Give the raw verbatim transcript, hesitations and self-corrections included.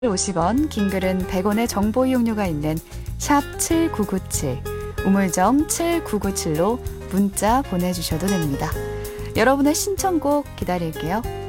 오십 원, 긴 글은 백 원의 정보 이용료가 있는 샵 칠구구칠, 우물정 칠구구칠로 문자 보내주셔도 됩니다. 여러분의 신청곡 기다릴게요.